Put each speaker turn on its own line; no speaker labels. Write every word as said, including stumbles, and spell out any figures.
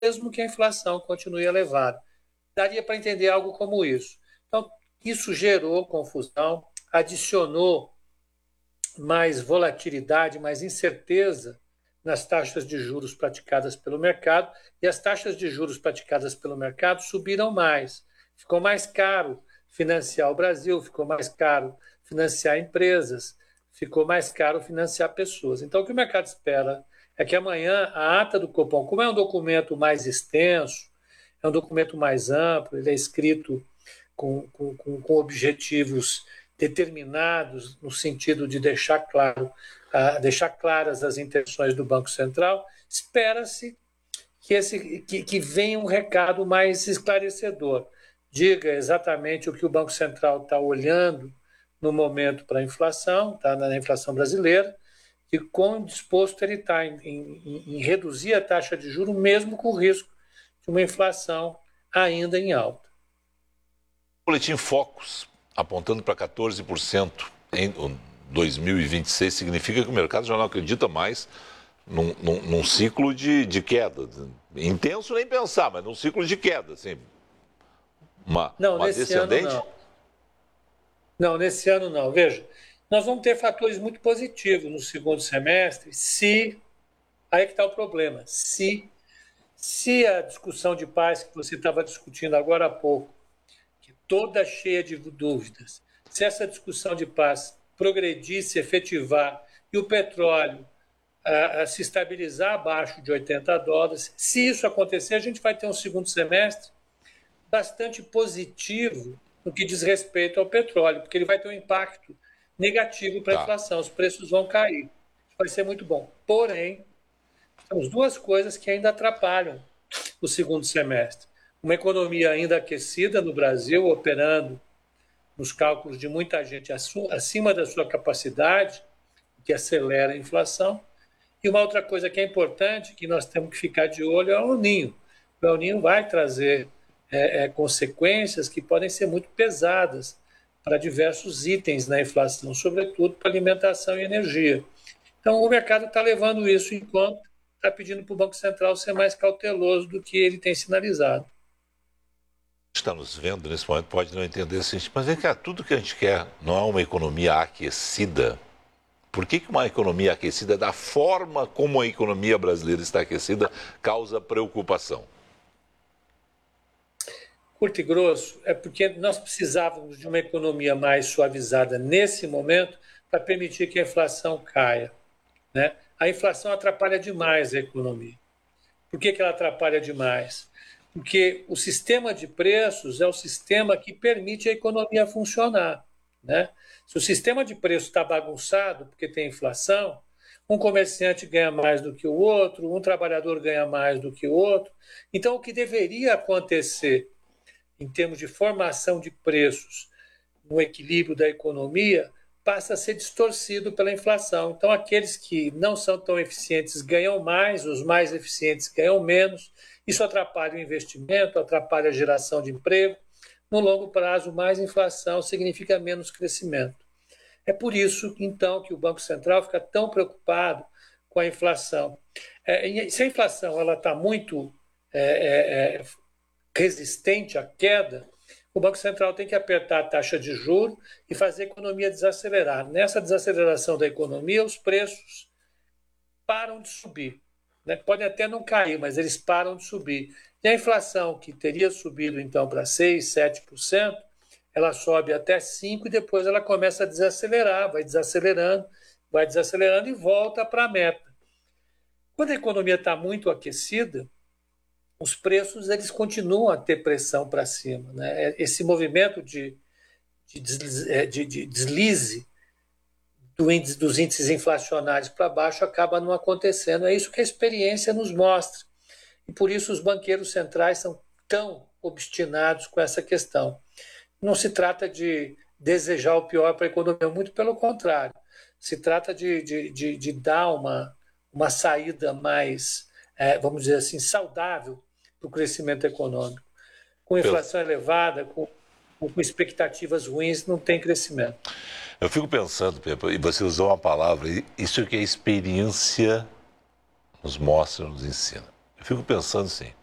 mesmo que a inflação continue elevada. Daria para entender algo como isso. Então, isso gerou confusão, adicionou mais volatilidade, mais incerteza nas taxas de juros praticadas pelo mercado, e as taxas de juros praticadas pelo mercado subiram mais. Ficou mais caro financiar o Brasil, ficou mais caro financiar empresas, ficou mais caro financiar pessoas. Então, o que o mercado espera é que amanhã a ata do Copom, como é um documento mais extenso, é um documento mais amplo, ele é escrito com, com, com objetivos determinados no sentido de deixar claro, uh, deixar claras as intenções do Banco Central, espera-se que, esse, que, que venha um recado mais esclarecedor. Diga exatamente o que o Banco Central está olhando no momento para a inflação, tá, na inflação brasileira, e quão disposto ele está em, em, em reduzir a taxa de juros, mesmo com o risco de uma inflação ainda em alta.
O boletim Focus, apontando para quatorze por cento em dois mil e vinte e seis, significa que o mercado já não acredita mais num, num, num ciclo de, de queda. Intenso nem pensar, mas num ciclo de queda, assim. Uma,
não,
uma
nesse
descendente?
ano não. Não, nesse ano não. Veja, nós vamos ter fatores muito positivos no segundo semestre, se... Aí é que está o problema. Se, se a discussão de paz que você estava discutindo agora há pouco, que toda cheia de dúvidas, se essa discussão de paz progredir, se efetivar, e o petróleo a, a se estabilizar abaixo de oitenta dólares, se isso acontecer, a gente vai ter um segundo semestre bastante positivo no que diz respeito ao petróleo, porque ele vai ter um impacto negativo para a
Tá.
inflação, os preços vão cair. Vai ser muito bom. Porém, temos duas coisas que ainda atrapalham o segundo semestre. Uma economia ainda aquecida no Brasil, operando nos cálculos de muita gente acima da sua capacidade, que acelera a inflação. E uma outra coisa que é importante, que nós temos que ficar de olho, é o El Niño. O El Niño vai trazer é, é, consequências que podem ser muito pesadas para diversos itens na inflação, sobretudo para alimentação e energia. Então, o mercado está levando isso em conta, está pedindo para o Banco Central ser mais cauteloso do que ele tem sinalizado.
Está nos vendo nesse momento, pode não entender assim, mas vem cá, tudo que a gente quer não é uma economia aquecida. Por que, que uma economia aquecida, da forma como a economia brasileira está aquecida, causa preocupação?
Curto e grosso, é porque nós precisávamos de uma economia mais suavizada nesse momento para permitir que a inflação caia, né? A inflação atrapalha demais a economia. Por que, que ela atrapalha demais? Porque o sistema de preços é o sistema que permite a economia funcionar, né? Se o sistema de preços está bagunçado porque tem inflação, um comerciante ganha mais do que o outro, um trabalhador ganha mais do que o outro. Então, o que deveria acontecer em termos de formação de preços no equilíbrio da economia passa a ser distorcido pela inflação. Então, aqueles que não são tão eficientes ganham mais, os mais eficientes ganham menos. Isso atrapalha o investimento, atrapalha a geração de emprego. No longo prazo, mais inflação significa menos crescimento. É por isso, então, que o Banco Central fica tão preocupado com a inflação. É, se a inflação ela está muito é, é, resistente à queda, o Banco Central tem que apertar a taxa de juros e fazer a economia desacelerar. Nessa desaceleração da economia, os preços param de subir. Né? Podem até não cair, mas eles param de subir. E a inflação, que teria subido então para seis, sete por cento, ela sobe até cinco por cento e depois ela começa a desacelerar, vai desacelerando, vai desacelerando e volta para a meta. Quando a economia está muito aquecida, os preços eles continuam a ter pressão para cima, né? Esse movimento de, de, deslize, de, de deslize do índice, dos índices inflacionários para baixo acaba não acontecendo. É isso que a experiência nos mostra. E por isso os banqueiros centrais são tão obstinados com essa questão. Não se trata de desejar o pior para a economia, muito pelo contrário. Se trata de, de, de, de dar uma, uma saída mais, é, vamos dizer assim, saudável para o crescimento econômico. Com inflação elevada, com, com expectativas ruins, não tem crescimento.
Eu fico pensando, Pepe, e você usou uma palavra, isso que a experiência nos mostra, nos ensina. Eu fico pensando assim,